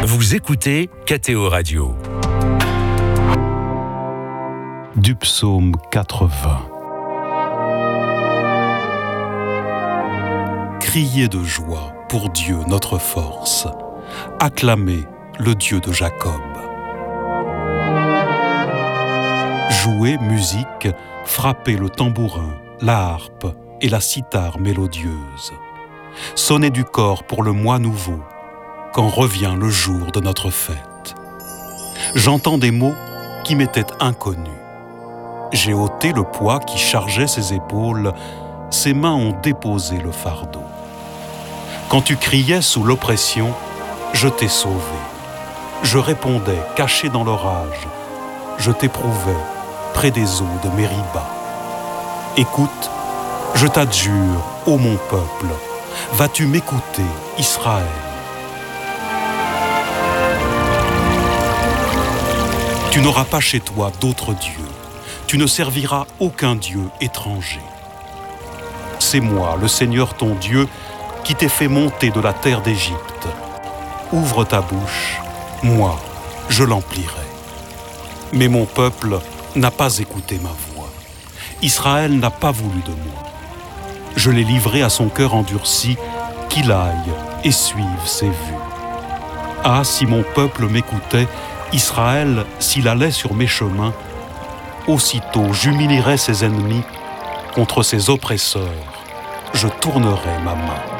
Vous écoutez KTO Radio. Du psaume 80. Criez de joie pour Dieu notre force. Acclamez le Dieu de Jacob. Jouez musique, frappez le tambourin, la harpe et la cithare mélodieuse. Sonnez du cor pour le mois nouveau, quand revient le jour de notre fête. J'entends des mots qui m'étaient inconnus. J'ai ôté le poids qui chargeait ses épaules, ses mains ont déposé le fardeau. Quand tu criais sous l'oppression, je t'ai sauvé. Je répondais, caché dans l'orage. Je t'éprouvais près des eaux de Mériba. Écoute, je t'adjure, ô mon peuple, vas-tu m'écouter, Israël? Tu n'auras pas chez toi d'autre Dieu. Tu ne serviras aucun Dieu étranger. C'est moi, le Seigneur ton Dieu, qui t'ai fait monter de la terre d'Égypte. Ouvre ta bouche, moi, je l'emplirai. Mais mon peuple n'a pas écouté ma voix. Israël n'a pas voulu de moi. Je l'ai livré à son cœur endurci, qu'il aille et suive ses vues. Ah, si mon peuple m'écoutait, Israël, s'il allait sur mes chemins, aussitôt j'humilierais ses ennemis, contre ses oppresseurs, je tournerais ma main.